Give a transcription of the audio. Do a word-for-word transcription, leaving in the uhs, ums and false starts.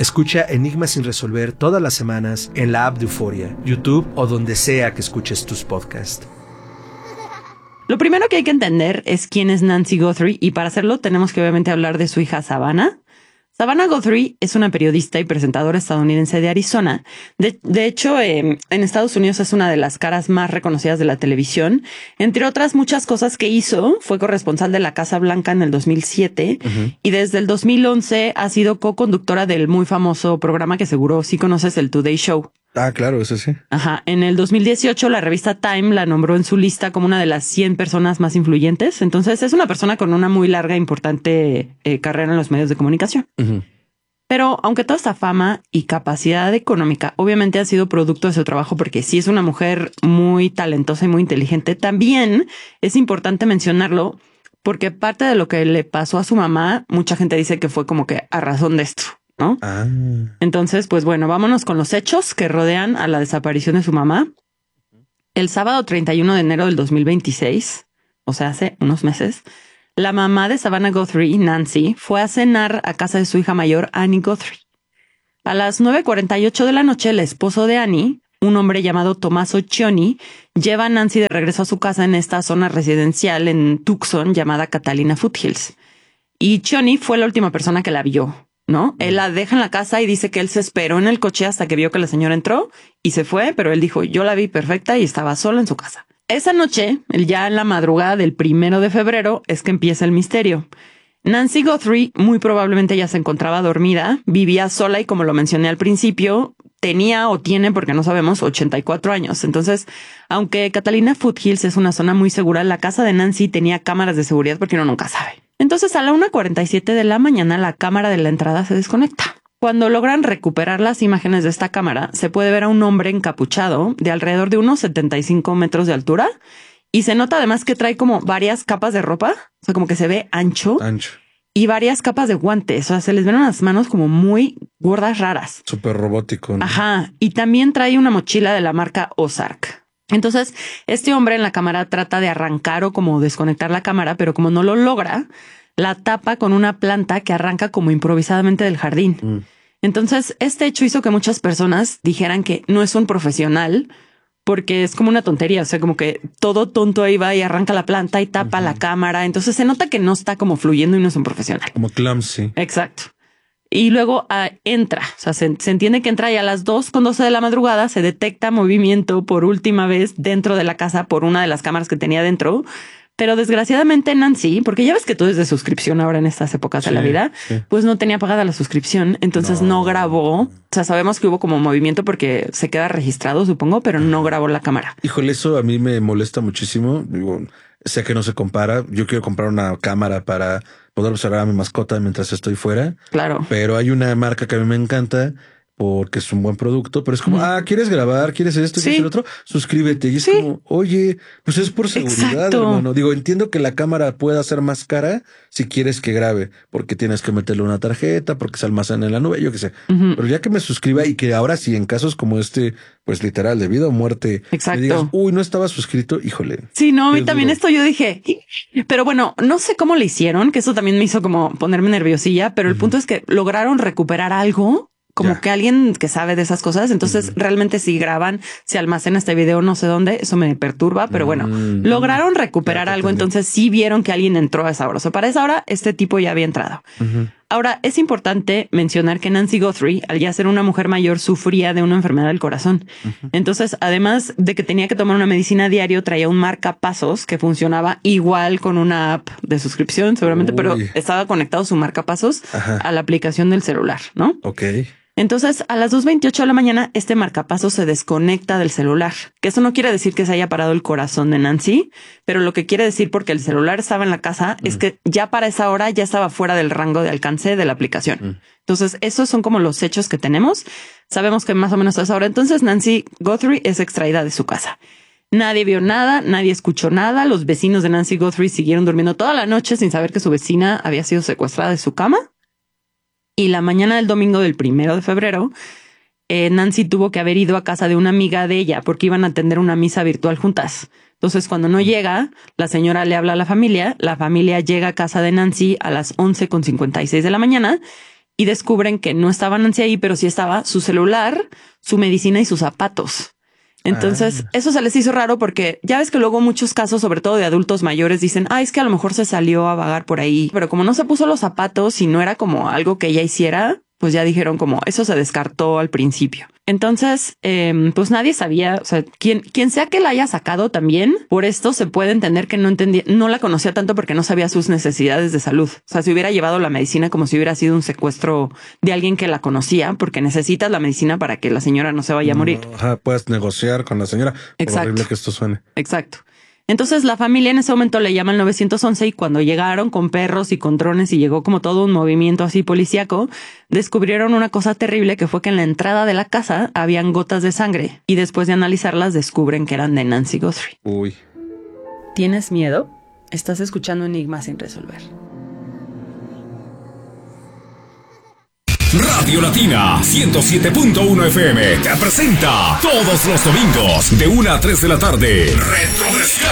Escucha Enigmas sin resolver todas las semanas en la app de Euforia, YouTube o donde sea que escuches tus podcasts. Lo primero que hay que entender es quién es Nancy Guthrie, y para hacerlo tenemos que obviamente hablar de su hija Savannah. Savannah Guthrie es una periodista y presentadora estadounidense de Arizona. De, de hecho, eh, en Estados Unidos es una de las caras más reconocidas de la televisión. Entre otras muchas cosas que hizo, fue corresponsal de la Casa Blanca en el dos mil siete uh-huh. y desde el dos mil once ha sido co-conductora del muy famoso programa que seguro sí conoces, el Today Show. Ah, claro, eso sí. Ajá. En el dos mil dieciocho, la revista Time la nombró en su lista como una de las cien personas más influyentes. Entonces, es una persona con una muy larga e importante eh, carrera en los medios de comunicación. Uh-huh. Pero aunque toda esta fama y capacidad económica obviamente ha sido producto de su trabajo, porque sí es una mujer muy talentosa y muy inteligente, también es importante mencionarlo porque parte de lo que le pasó a su mamá, mucha gente dice que fue como que a razón de esto, ¿no? Ah. Entonces, pues bueno, vámonos con los hechos que rodean a la desaparición de su mamá. El sábado treinta y uno de enero del dos mil veintiséis, o sea, hace unos meses, la mamá de Savannah Guthrie, Nancy, fue a cenar a casa de su hija mayor, Annie Guthrie. A las nueve cuarenta y ocho de la noche, el esposo de Annie, un hombre llamado Tommaso Cioni, lleva a Nancy de regreso a su casa en esta zona residencial en Tucson llamada Catalina Foothills. Y Cioni fue la última persona que la vio, ¿no? Él la deja en la casa y dice que él se esperó en el coche hasta que vio que la señora entró y se fue, pero él dijo, yo la vi perfecta y estaba sola en su casa. Esa noche, ya en la madrugada del primero de febrero, es que empieza el misterio. Nancy Guthrie muy probablemente ya se encontraba dormida, vivía sola y, como lo mencioné al principio, tenía o tiene, porque no sabemos, ochenta y cuatro años. Entonces, aunque Catalina Foothills es una zona muy segura, la casa de Nancy tenía cámaras de seguridad porque uno nunca sabe. Entonces, a la una cuarenta y siete de la mañana, la cámara de la entrada se desconecta. Cuando logran recuperar las imágenes de esta cámara, se puede ver a un hombre encapuchado de alrededor de unos setenta y cinco metros de altura y se nota además que trae como varias capas de ropa, o sea, como que se ve ancho, Ancho. y varias capas de guantes, o sea, se les ven unas manos como muy gordas, raras. Súper robótico, ¿no? Ajá, y también trae una mochila de la marca Ozark. Entonces, este hombre en la cámara trata de arrancar o como desconectar la cámara, pero como no lo logra, la tapa con una planta que arranca como improvisadamente del jardín. Mm. Entonces, este hecho hizo que muchas personas dijeran que no es un profesional porque es como una tontería. O sea, como que todo tonto ahí va y arranca la planta y tapa uh-huh. la cámara. Entonces se nota que no está como fluyendo y no es un profesional. Como clumsy. Exacto. Y luego uh, entra, o sea, se, se entiende que entra y a las dos con doce de la madrugada se detecta movimiento por última vez dentro de la casa por una de las cámaras que tenía dentro. Pero desgraciadamente Nancy, porque ya ves que todo es de suscripción ahora en estas épocas sí, de la vida, sí. pues no tenía pagada la suscripción, entonces no. no grabó. O sea, sabemos que hubo como movimiento porque se queda registrado, supongo, pero no grabó la cámara. Híjole, eso a mí me molesta muchísimo. Digo, sé que no se compara. Yo quiero comprar una cámara para poder observar a mi mascota mientras estoy fuera. Claro. Pero hay una marca que a mí me encanta porque es un buen producto, pero es como, mm. ah, ¿quieres grabar? ¿Quieres esto? ¿Quieres sí. el otro? Suscríbete. Y es sí. como, oye, pues es por seguridad, Exacto. hermano. Digo, entiendo que la cámara pueda ser más cara si quieres que grabe, porque tienes que meterle una tarjeta, porque se almacena en la nube, yo qué sé. Uh-huh. Pero ya que me suscriba y que ahora sí, en casos como este, pues literal, de vida o muerte, Exacto. me digas, uy, no estaba suscrito, híjole. Sí, no, a mí también duro. Esto yo dije, pero bueno, no sé cómo le hicieron, que eso también me hizo como ponerme nerviosilla, pero el uh-huh. punto es que lograron recuperar algo como ya. Que alguien que sabe de esas cosas. Entonces uh-huh. realmente si graban, se almacena este video no sé dónde, eso me perturba, pero bueno, uh-huh. lograron recuperar algo. Entendí. Entonces sí vieron que alguien entró a esa hora. O sea, para esa hora este tipo ya había entrado. Uh-huh. Ahora es importante mencionar que Nancy Guthrie, al ya ser una mujer mayor, sufría de una enfermedad del corazón. Uh-huh. Entonces, además de que tenía que tomar una medicina diario, traía un marcapasos que funcionaba igual con una app de suscripción, seguramente, Uy. Pero estaba conectado su marcapasos Ajá. a la aplicación del celular, ¿no? Ok. Entonces, a las dos veintiocho de la mañana, este marcapasos se desconecta del celular. Que eso no quiere decir que se haya parado el corazón de Nancy, pero lo que quiere decir, porque el celular estaba en la casa, mm. es que ya para esa hora ya estaba fuera del rango de alcance de la aplicación. Mm. Entonces, esos son como los hechos que tenemos. Sabemos que más o menos a esa hora. Entonces, Nancy Guthrie es extraída de su casa. Nadie vio nada, nadie escuchó nada. Los vecinos de Nancy Guthrie siguieron durmiendo toda la noche sin saber que su vecina había sido secuestrada de su cama. Y la mañana del domingo del primero de febrero, eh, Nancy tuvo que haber ido a casa de una amiga de ella porque iban a atender una misa virtual juntas. Entonces, cuando no llega, la señora le habla a la familia. La familia llega a casa de Nancy a las once con cincuenta y seis de la mañana y descubren que no estaba Nancy ahí, pero sí estaba su celular, su medicina y sus zapatos. Entonces, ah. eso se les hizo raro porque ya ves que luego muchos casos, sobre todo de adultos mayores, dicen, ah, es que a lo mejor se salió a vagar por ahí. Pero como no se puso los zapatos y no era como algo que ella hiciera, pues ya dijeron como eso se descartó al principio. Entonces, eh, pues nadie sabía, o sea, quien, quien sea que la haya sacado también, por esto se puede entender que no entendía, no la conocía tanto porque no sabía sus necesidades de salud. O sea, si hubiera llevado la medicina como si hubiera sido un secuestro de alguien que la conocía, porque necesitas la medicina para que la señora no se vaya a morir. Ajá, puedes negociar con la señora. Exacto. Por horrible que esto suene. Exacto. Entonces la familia en ese momento le llama al nueve once y cuando llegaron con perros y con drones y llegó como todo un movimiento así policíaco, descubrieron una cosa terrible que fue que en la entrada de la casa habían gotas de sangre y después de analizarlas descubren que eran de Nancy Guthrie. Uy. ¿Tienes miedo? Estás escuchando Enigmas sin resolver. Radio Latina ciento siete punto uno F M te presenta todos los domingos de una a tres de la tarde Retro Descarga.